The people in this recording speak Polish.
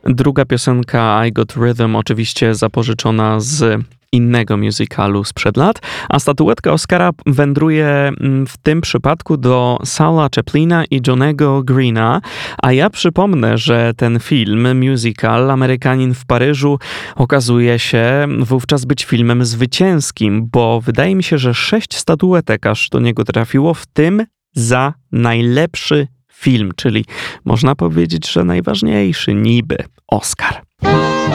Druga piosenka I Got Rhythm oczywiście zapożyczona z innego musicalu sprzed lat, a statuetka Oscara wędruje w tym przypadku do Saula Chaplina i Johnego Greena, a ja przypomnę, że ten film, musical Amerykanin w Paryżu okazuje się wówczas być filmem zwycięskim, bo wydaje mi się, że 6 statuetek aż do niego trafiło, w tym za najlepszy film, czyli można powiedzieć, że najważniejszy niby Oscar.